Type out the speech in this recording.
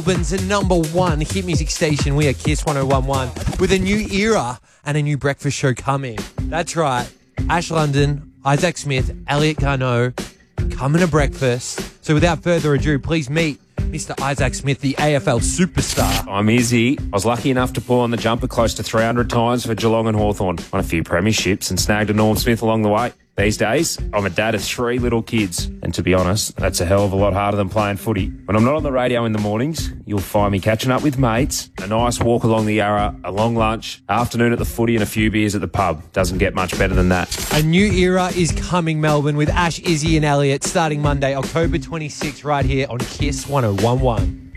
Melbourne's number one hit music station. We are Kiss 1011 with a new era and a new breakfast show coming. That's right. Ash London, Isaac Smith, Elliot Garneau coming to breakfast. So without further ado, please meet Mr. Isaac Smith, the AFL superstar. I'm Izzy. I was lucky enough to pull on the jumper close to 300 times for Geelong and Hawthorn. Won a few premierships and snagged a Norm Smith along the way. These days, I'm a dad of 3 little kids. And to be honest, that's a hell of a lot harder than playing footy. When I'm not on the radio in the mornings, you'll find me catching up with mates, a nice walk along the Yarra, a long lunch, afternoon at the footy and a few beers at the pub. Doesn't get much better than that. A new era is coming, Melbourne, with Ash, Izzy and Elliot starting Monday, October 26th, right here on Kiss 1011.